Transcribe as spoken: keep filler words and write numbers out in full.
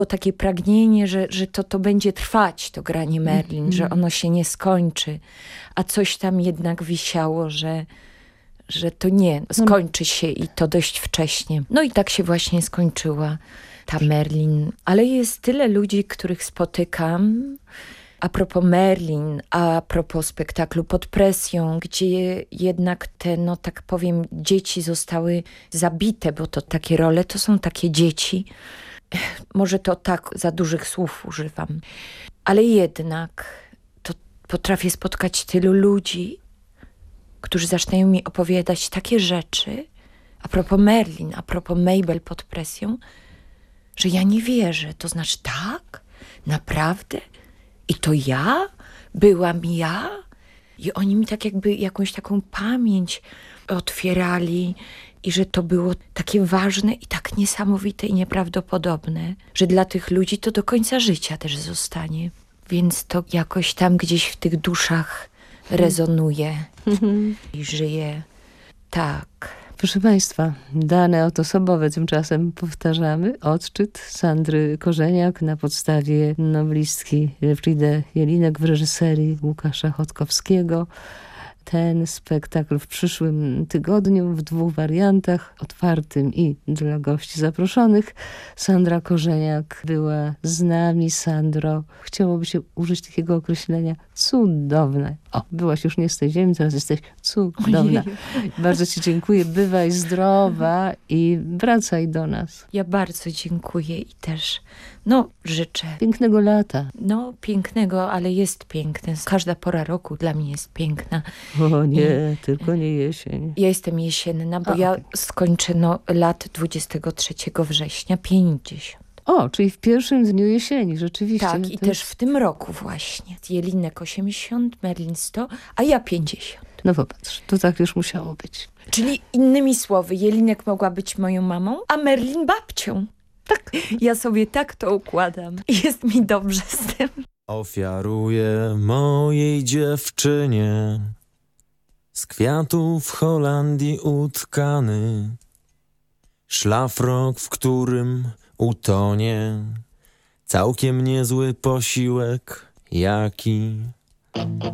Było takie pragnienie, że, że to, to będzie trwać, to granie Merlin, mm. że ono się nie skończy. A coś tam jednak wisiało, że, że to nie, skończy się i to dość wcześnie. No i tak się właśnie skończyła ta Merlin. Ale jest tyle ludzi, których spotykam, a propos Merlin, a propos spektaklu Pod presją, gdzie jednak te, no tak powiem, dzieci zostały zabite, bo to takie role, to są takie dzieci. Może to tak za dużych słów używam, ale jednak to potrafię spotkać tylu ludzi, którzy zaczynają mi opowiadać takie rzeczy, a propos Merlin, a propos Mabel Pod presją, że ja nie wierzę. To znaczy tak? Naprawdę? I to ja? Byłam ja? I oni mi tak jakby jakąś taką pamięć otwierali i że to było takie ważne i tak niesamowite i nieprawdopodobne, że dla tych ludzi to do końca życia też zostanie. Więc to jakoś tam gdzieś w tych duszach rezonuje i żyje. Tak. Proszę Państwa, dane otosobowe tymczasem powtarzamy. Odczyt Sandry Korzeniak na podstawie nowelistki Elfriede Jelinek w reżyserii Łukasza Chodkowskiego. Ten spektakl w przyszłym tygodniu w dwóch wariantach, otwartym i dla gości zaproszonych. Sandra Korzeniak była z nami. Sandro, chciałoby się użyć takiego określenia cudowne. O, byłaś już nie z tej ziemi, teraz jesteś cudowna. Ojej. Bardzo Ci dziękuję. Bywaj zdrowa i wracaj do nas. Ja bardzo dziękuję i też no życzę. Pięknego lata. No pięknego, ale jest piękne. Każda pora roku dla mnie jest piękna. O nie, I, tylko nie jesień. Ja jestem jesienna, bo A, ja okay. skończę no, lat dwudziestego trzeciego września pięćdziesiąt. O, czyli w pierwszym dniu jesieni, rzeczywiście. Tak, i to też jest... w tym roku właśnie. Jelinek osiemdziesiąt, Merlin sto, a ja pięćdziesiąt. No popatrz, to tak już musiało być. Czyli innymi słowy, Jelinek mogła być moją mamą, a Merlin babcią. Tak, ja sobie tak to układam. Jest mi dobrze z tym. Ofiaruję mojej dziewczynie z kwiatów Holandii utkany szlafrok, w którym utonie całkiem niezły posiłek, jaki